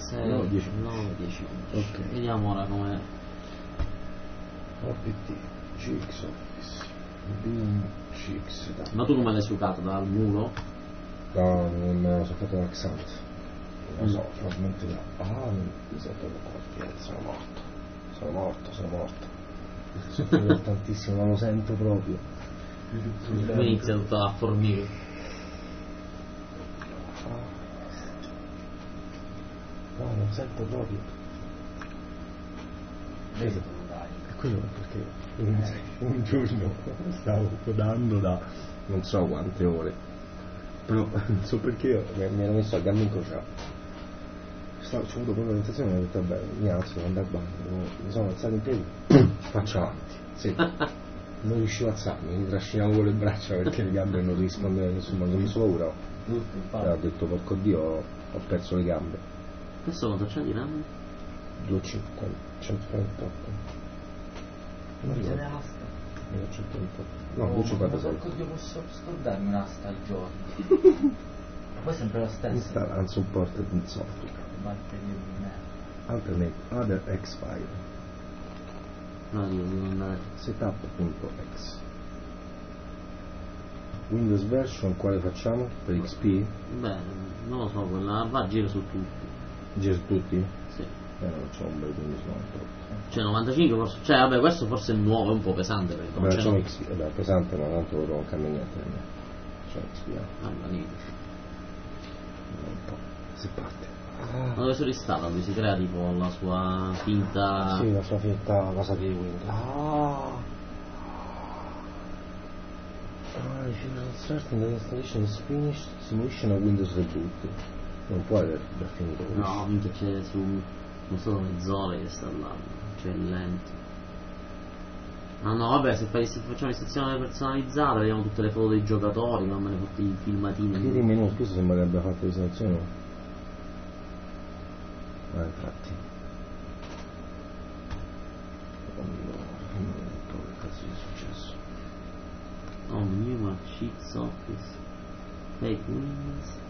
6, No, 10. 9, 10, 11. Ok. Vediamo ora come. OBT, GX Office, Beam, GX. Ma tu come l'hai sucato dal muro? No, non me lo so fatto da Xant. Non lo so, probabilmente no. Mi sento forte, sono morto. Soffro tantissimo, non lo sento proprio. Mi inizia tutto a fornire. No, non lo sento proprio. Vedi, È quello perché un giorno stavo codando da non so quante ore, però non so perché mi ero messo a gambe incrociate. C'ho avuto proprio la sensazione, ho detto vabbè, mi alzo, devo andare al bagno, mi sono alzato in piedi, faccio avanti, sì. Non riuscivo a alzarmi, mi trascinavo con le braccia perché le gambe non rispondevano, insomma, non mi sono paura. Ho detto porco Dio, ho perso le gambe. Questo quanto c'è di RAM? 250, 138. Non non c'è ricordo. l'asta. 138. No, Oh, 256. porco Dio, posso scordarmi un'asta al giorno. Poi è sempre lo stesso. Install unsupported in software. Batteria di merda. Alternate other X file. No, devo andare. Setup.x. Windows version quale facciamo? Per XP? Beh, non lo so, quella va a giro su tutti. Gira su tutti? Sì. Non facciamo un bel Windows 98. Cioè 95 forse. Cioè vabbè, questo forse è nuovo, è un po' pesante perché non Vabbè, c'è. facciamo XP, vabbè, pesante ma tanto non cambia niente. Facciamo XP. Ah, niente. Un po'. Si parte. Ma dove si ristalla? Dove si crea tipo la sua finta. Sì, la sua finta cosa di Windows. If you are certain that installation is finished, simulation of Windows reboot. Non può aver già finito questo. No, minchia c'è su. Non so mezz'ora che sta là. Cioè è lento. Ah no, vabbè, se facciamo istruzione personalizzata, vediamo tutte le foto dei giocatori, non me ne fatti i filmatini. Chiedi il menu, questo sembra che abbia fatto l'istallazione. Infatti. Allora, che cazzo è successo? Oh, new Sheets Office. Fake Windows.